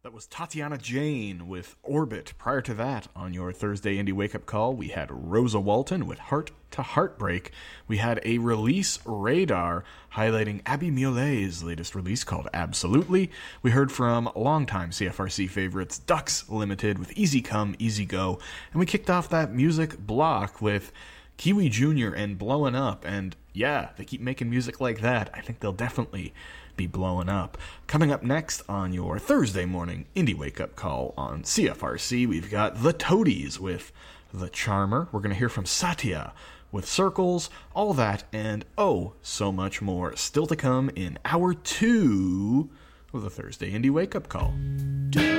That was Tatiana Jane with Orbit. Prior to that, on your Thursday Indie Wake Up Call, we had Rosa Walton with Heart to Heartbreak. We had a release radar highlighting Abby Miolet's latest release called Absolutely. We heard from longtime CFRC favorites Ducks Limited with Easy Come, Easy Go. And we kicked off that music block with Kiwi Jr. and Blowin' Up. And yeah, they keep making music like that. I think they'll definitely be blowing up. Coming up next on your Thursday morning Indie Wake Up Call on CFRC, we've got The Toadies with The Charmer. We're going to hear from Satya with Circles, all that, and oh, so much more still to come in hour 2 of the Thursday Indie Wake Up Call.